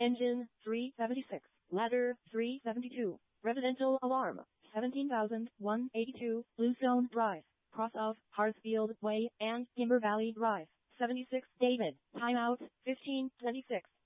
Engine 376. Ladder 372. Residential alarm 17,182 Bluestone Drive, cross of Hartsfield Way and Timber Valley Drive. 76 David. Timeout 15:26.